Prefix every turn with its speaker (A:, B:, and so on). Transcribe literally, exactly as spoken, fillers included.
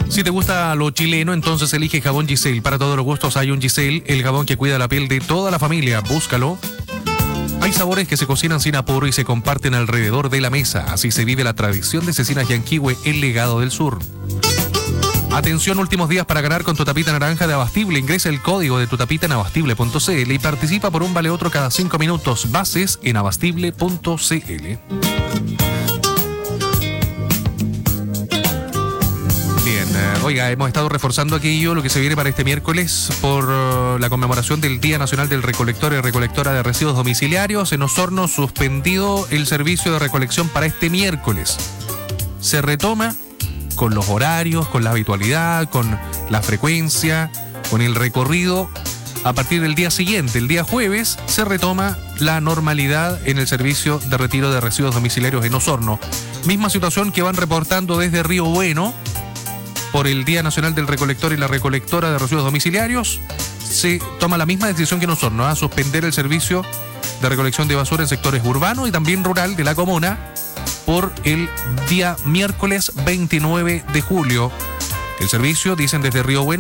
A: Si te gusta lo chileno, entonces elige jabón Giselle. Para todos los gustos hay un Giselle, el jabón que cuida la piel de toda la familia. Búscalo. Hay sabores que se cocinan sin apuro y se comparten alrededor de la mesa. Así se vive la tradición de Cecinas Yanquihue, el legado del sur. Atención, últimos días para ganar con tu tapita naranja de Abastible. Ingresa el código de tu tapita en abastible punto c l y participa por un vale otro cada cinco minutos. Bases en abastible punto c l. Bien, eh, oiga, hemos estado reforzando aquello, lo que se viene para este miércoles por uh, la conmemoración del Día Nacional del Recolector y Recolectora de Residuos Domiciliarios. En Osorno, suspendido el servicio de recolección para este miércoles. Se retoma con los horarios, con la habitualidad, con la frecuencia, con el recorrido. A partir del día siguiente, el día jueves, se retoma la normalidad en el servicio de retiro de residuos domiciliarios en Osorno. Misma situación que van reportando desde Río Bueno por el Día Nacional del Recolector y la Recolectora de Residuos Domiciliarios. Se toma la misma decisión que en Osorno, a suspender el servicio de recolección de basura en sectores urbanos y también rural de la comuna por el día miércoles veintinueve de julio. El servicio, dicen desde Río Bueno,